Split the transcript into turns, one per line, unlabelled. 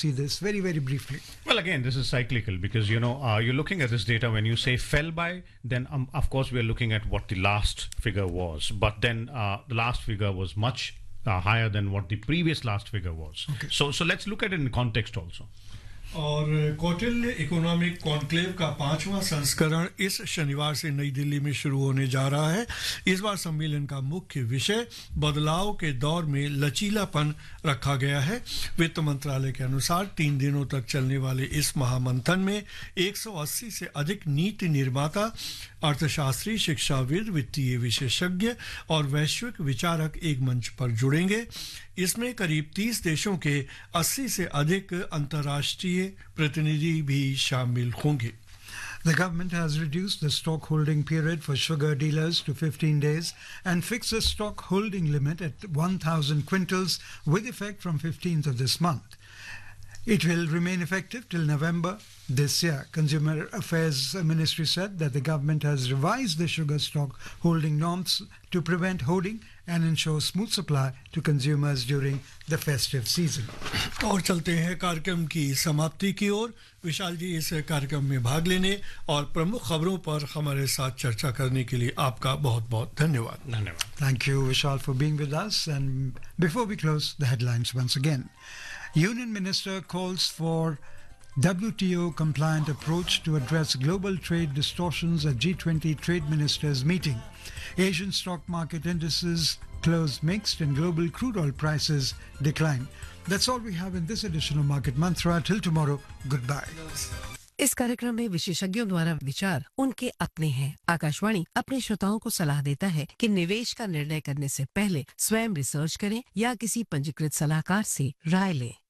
see this? Very, very briefly.
Well, again, this is cyclical because you're looking at this data. When you say fell by, then of course we're looking at what the last figure was. But then the last figure was much higher than what the previous last figure was.
Okay.
So let's look at it in context also.
और Kautilya economic conclave का 5वां संस्करण इस शनिवार से नई दिल्ली में शुरू होने जा रहा है। इस बार सम्मेलन का मुख्य विषय बदलाव के दौर में लचीलापन रखा गया है। वित्त मंत्रालय के अनुसार 3 दिनों तक चलने वाले इस महामंथन में 180 से अधिक नीति निर्माता, अर्थशास्त्री, शिक्षाविद, वित्तीय विशेषज्ञ और वैश्विक विचारक एक मंच पर जुड़ेंगे। इसमें करीब 30 देशों के 80 से अधिक अंतर्राष्ट्रीय प्रतिनिधि भी शामिल होंगे।
The government has reduced the stock holding period for sugar dealers to 15 days and fixed a stock holding limit at 1,000 quintals with effect from 15th of this month. It will remain effective till November this year. Consumer Affairs Ministry said that the government has revised the sugar stock holding norms to prevent hoarding and ensure smooth supply to consumers during the festive season.
और चलते हैं कार्यक्रम की समाप्ति की ओर। विशाल जी, इस कार्यक्रम में भाग लेने और प्रमुख खबरों पर हमारे साथ चर्चा करने के लिए आपका बहुत-बहुत धन्यवाद।
धन्यवाद।
Thank you, Vishal, for being with us. And before we close, the headlines once again. Union Minister calls for WTO-compliant approach to address global trade distortions at G20 Trade Ministers meeting. Asian stock market indices closed mixed and global crude oil prices decline. That's all we have in this edition of Market Mantra. Till tomorrow, goodbye.
इस कार्यक्रम में विशेषज्ञों द्वारा विचार उनके अपने हैं। आकाशवाणी अपने श्रोताओं को सलाह देता है कि निवेश का निर्णय करने से पहले स्वयं रिसर्च करें या किसी पंजीकृत सलाहकार से राय लें।